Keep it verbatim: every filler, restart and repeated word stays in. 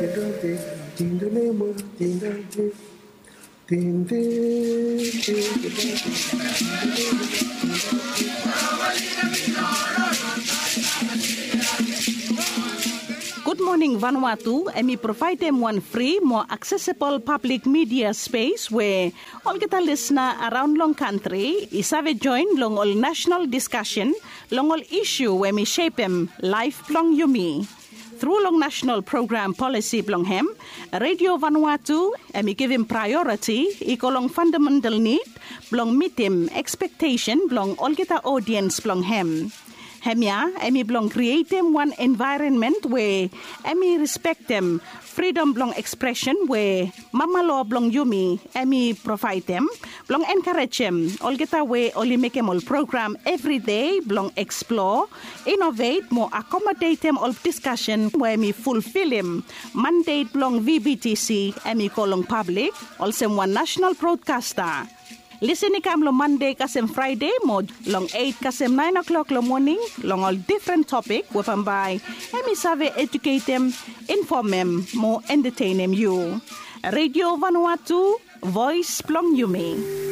Good morning, Vanuatu, and we provide them one free, more accessible public media space where all get a listener around long country is have a join long all national discussion, long all issue where we shape them life long yumi. Through long national program policy blong hem, Radio Vanuatu, and we give him priority, equal long fundamental need, blong meet him expectation, blong all get a audience blong hem. Hemya, emi blong create them one environment where emi respect them freedom blong expression where mama law blong yumi emi provide them blong encourage them all get away only make them all program every day blong explore innovate more accommodate them all discussion where me fulfill them mandate blong V B T C emi kolong public also one national broadcaster. Listen ikam lo Monday kasem Friday mo long eight kasem nine o'clock lo morning long all different topic wapam by emi save educate them, inform them, more entertain them you. Radio Vanuatu, voice plong yumi.